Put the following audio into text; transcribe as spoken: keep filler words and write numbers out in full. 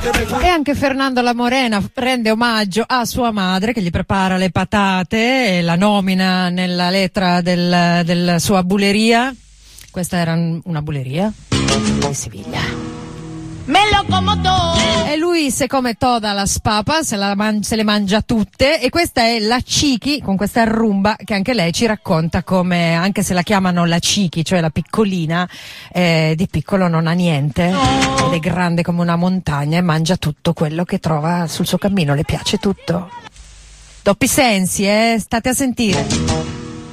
E anche Fernando La Morena rende omaggio a sua madre che gli prepara le patate e la nomina nella lettera del, del sua buleria. Questa era una buleria di Siviglia. E lui se come toda la spapa, se, la man- se le mangia tutte, e questa è la Cichi, con questa rumba che anche lei ci racconta come, anche se la chiamano la Cichi, cioè la piccolina, eh, di piccolo non ha niente, ed è grande come una montagna e mangia tutto quello che trova sul suo cammino, le piace tutto. Doppi sensi, eh, state a sentire.